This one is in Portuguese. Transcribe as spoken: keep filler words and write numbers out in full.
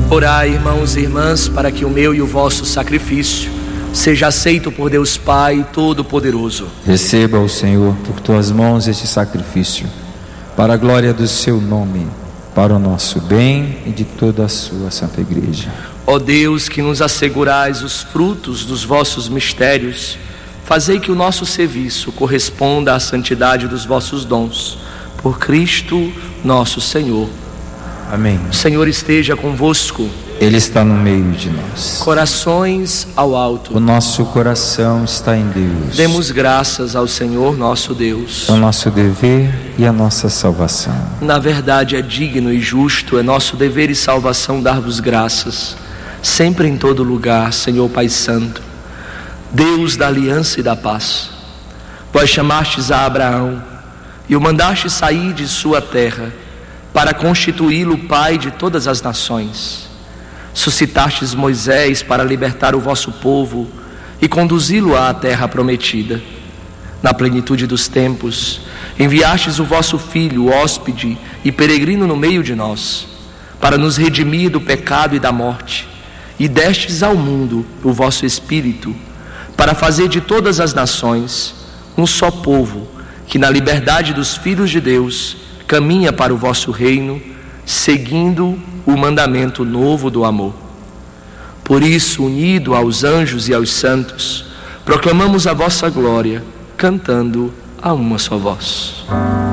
Orai, irmãos e irmãs, para que o meu e o vosso sacrifício seja aceito por Deus Pai Todo-Poderoso. Receba, o Senhor, por tuas mãos este sacrifício, para a glória do seu nome, para o nosso bem e de toda a sua santa igreja. Ó Deus, que nos assegurais os frutos dos vossos mistérios, fazei que o nosso serviço corresponda à santidade dos vossos dons. Por Cristo nosso Senhor. Amém. O Senhor esteja convosco. Ele está no meio de nós. Corações ao alto. O nosso coração está em Deus. Demos graças ao Senhor nosso Deus. É o nosso dever e a nossa salvação. Na verdade é digno e justo, é nosso dever e salvação dar-vos graças, sempre em todo lugar, Senhor Pai Santo, Deus da aliança e da paz. Vós chamastes a Abraão e o mandaste sair de sua terra para constituí-lo pai de todas as nações. Suscitastes Moisés para libertar o vosso povo e conduzi-lo à terra prometida. Na plenitude dos tempos, enviastes o vosso Filho, hóspede e peregrino no meio de nós, para nos redimir do pecado e da morte, e destes ao mundo o vosso Espírito, para fazer de todas as nações um só povo, que na liberdade dos filhos de Deus caminha para o vosso reino, seguindo o mandamento novo do amor. Por isso, unido aos anjos e aos santos, proclamamos a vossa glória, cantando a uma só voz.